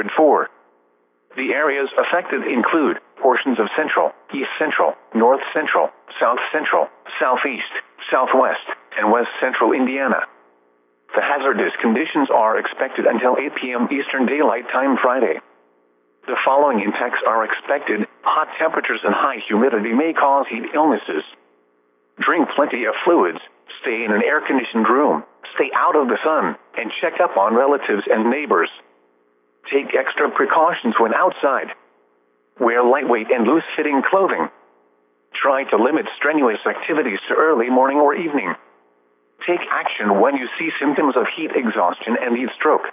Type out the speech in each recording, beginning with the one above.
104. The areas affected include portions of central, east central, north central, southeast, southwest, and west central Indiana. The hazardous conditions are expected until 8 p.m. Eastern Daylight Time Friday. The following impacts are expected. Hot temperatures and high humidity may cause heat illnesses. Drink plenty of fluids, stay in an air-conditioned room, stay out of the sun, and check up on relatives and neighbors. Take extra precautions when outside. Wear lightweight and loose-fitting clothing. Try to limit strenuous activities to early morning or evening. Take action when you see symptoms of heat exhaustion and heat stroke.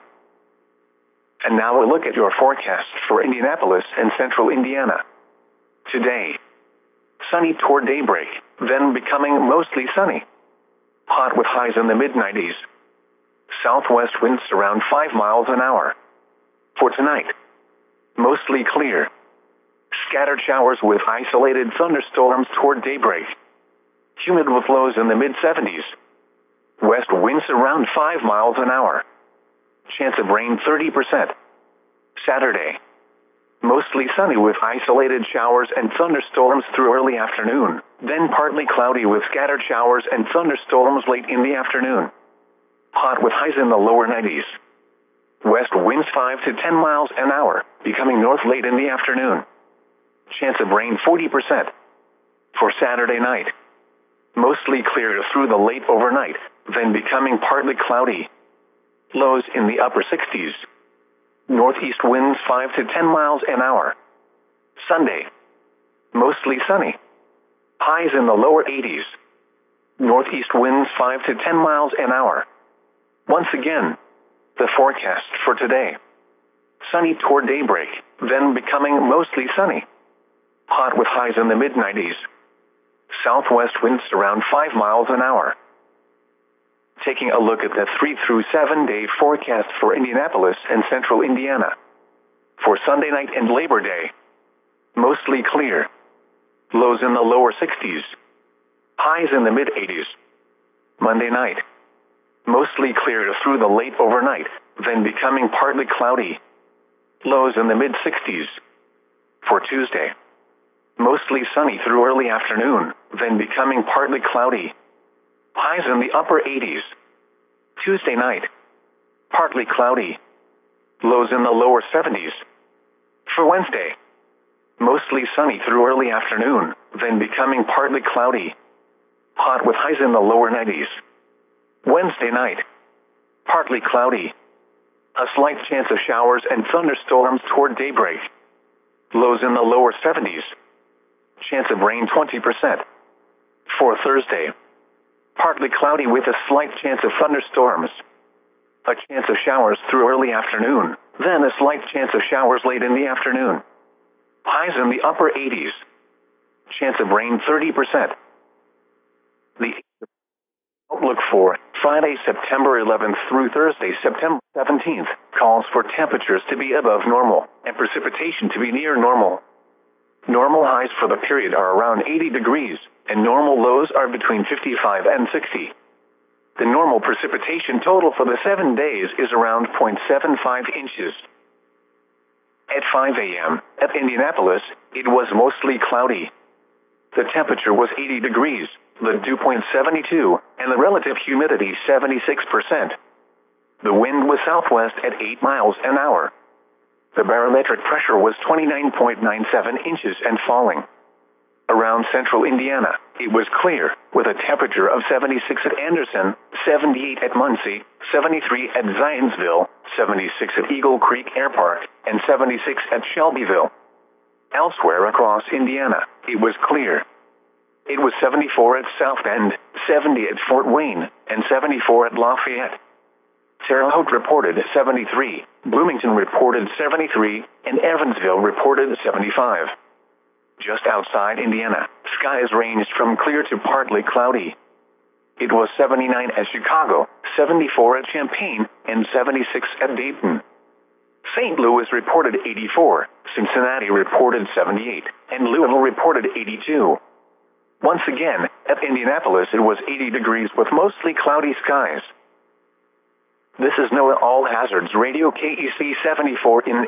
And now a look at your forecast for Indianapolis and central Indiana. Today, sunny toward daybreak, then becoming mostly sunny. Hot with highs in the mid-90s. Southwest winds around 5 miles an hour. For tonight, mostly clear. Scattered showers with isolated thunderstorms toward daybreak. Humid with lows in the mid-70s. West winds around 5 miles an hour. Chance of rain 30%. Saturday, mostly sunny with isolated showers and thunderstorms through early afternoon, then partly cloudy with scattered showers and thunderstorms late in the afternoon. Hot with highs in the lower 90s. West winds 5 to 10 miles an hour, becoming north late in the afternoon. Chance of rain 40%. For Saturday night, mostly clear through the late overnight, then becoming partly cloudy. Lows in the upper 60s. Northeast winds 5 to 10 miles an hour. Sunday, mostly sunny. Highs in the lower 80s. Northeast winds 5 to 10 miles an hour. Once again, the forecast for today. Sunny toward daybreak, then becoming mostly sunny. Hot with highs in the mid-90s. Southwest winds around 5 miles an hour. Taking a look at the 3 through 7 day forecast for Indianapolis and central Indiana. For Sunday night and Labor Day, mostly clear. Lows in the lower 60s. Highs in the mid-80s. Monday night, mostly clear through the late overnight, then becoming partly cloudy. Lows in the mid-60s. For Tuesday, mostly sunny through early afternoon, then becoming partly cloudy. Highs in the upper 80s. Tuesday night, partly cloudy. Lows in the lower 70s. For Wednesday, mostly sunny through early afternoon, then becoming partly cloudy. Hot with highs in the lower 90s. Wednesday night, partly cloudy. A slight chance of showers and thunderstorms toward daybreak. Lows in the lower 70s. Chance of rain 20%. For Thursday, partly cloudy with a slight chance of thunderstorms. A chance of showers through early afternoon, then a slight chance of showers late in the afternoon. Highs in the upper 80s. Chance of rain 30%. The outlook for Friday, September 11th through Thursday, September 17th, calls for temperatures to be above normal and precipitation to be near normal. Normal highs for the period are around 80 degrees, and normal lows are between 55 and 60. The normal precipitation total for the 7 days is around 0.75 inches. At 5 a.m., at Indianapolis, it was mostly cloudy. The temperature was 80 degrees, the dew point 72, and the relative humidity 76%. The wind was southwest at 8 miles an hour. The barometric pressure was 29.97 inches and falling. Around central Indiana, it was clear, with a temperature of 76 at Anderson, 78 at Muncie, 73 at Zionsville, 76 at Eagle Creek Air Park, and 76 at Shelbyville. Elsewhere across Indiana, it was clear. It was 74 at South Bend, 70 at Fort Wayne, and 74 at Lafayette. Terre Haute reported 73, Bloomington reported 73, and Evansville reported 75. Just outside Indiana, skies ranged from clear to partly cloudy. It was 79 at Chicago, 74 at Champaign, and 76 at Dayton. St. Louis reported 84, Cincinnati reported 78, and Louisville reported 82. Once again, at Indianapolis it was 80 degrees with mostly cloudy skies. This is NOAA All Hazards Radio KEC 74 in